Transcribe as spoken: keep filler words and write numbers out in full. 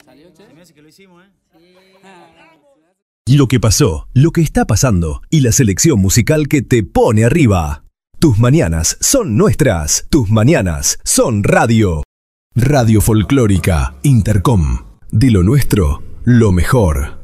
Lo que pasó, lo que está pasando y la selección musical que te pone arriba. Tus mañanas son nuestras. Tus mañanas son radio. Radio Folclórica Intercom. De lo nuestro, lo mejor.